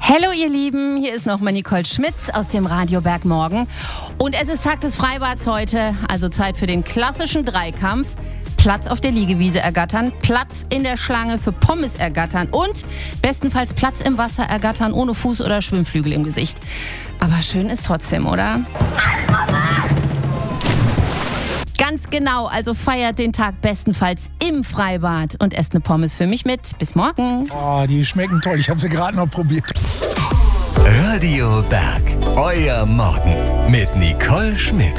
Hallo ihr Lieben, hier ist nochmal Nicole Schmitz aus dem Radio Bergmorgen. Und es ist Tag des Freibads heute, also Zeit für den klassischen Dreikampf. Platz auf der Liegewiese ergattern, Platz in der Schlange für Pommes ergattern und bestenfalls Platz im Wasser ergattern ohne Fuß- oder Schwimmflügel im Gesicht. Aber schön ist trotzdem, oder? Ganz genau, also feiert den Tag bestenfalls im Freibad und esst eine Pommes für mich mit. Bis morgen. Oh, die schmecken toll. Ich habe sie gerade noch probiert. Radio Berg, euer Morgen mit Nicole Schmitz.